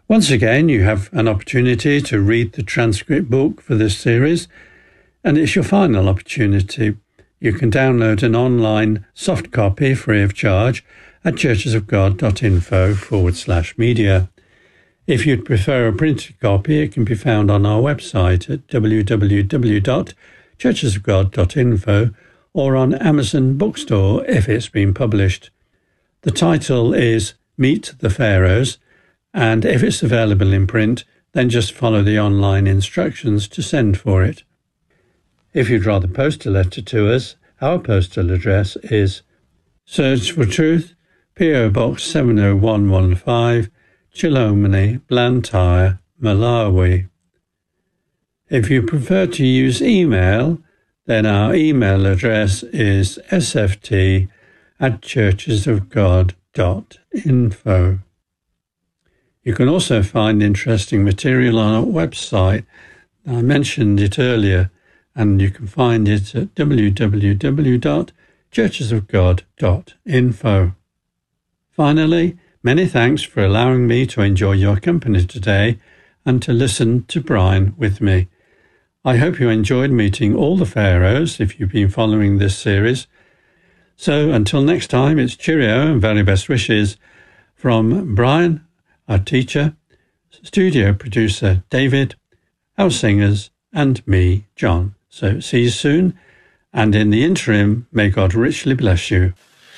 Once again, you have an opportunity to read the transcript book for this series, and it's your final opportunity. You can download an online soft copy free of charge at churchesofgod.info/media. If you'd prefer a printed copy, it can be found on our website at www.churchesofgod.info or on Amazon Bookstore if it's been published. The title is Meet the Pharaohs, and if it's available in print, then just follow the online instructions to send for it. If you'd rather post a letter to us, our postal address is Search for Truth, P.O. Box 70115, Chilomani, Blantyre, Malawi. If you prefer to use email, then our email address is sft@churchesofgod.info. You can also find interesting material on our website. I mentioned it earlier, and you can find it at www.churchesofgod.info. Finally, many thanks for allowing me to enjoy your company today and to listen to Brian with me. I hope you enjoyed meeting all the pharaohs if you've been following this series. So until next time, it's cheerio and very best wishes from Brian, our teacher, studio producer David, our singers, and me, John. So see you soon, and in the interim, may God richly bless you.